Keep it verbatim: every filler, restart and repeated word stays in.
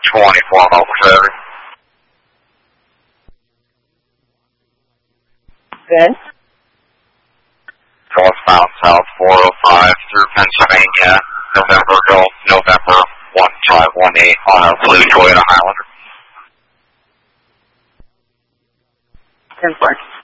twenty-four Mobile Chevy. Good. Northbound South four oh five through Pennsylvania, November Golf, November one five one eight on a blue Toyota Highlander. ten four.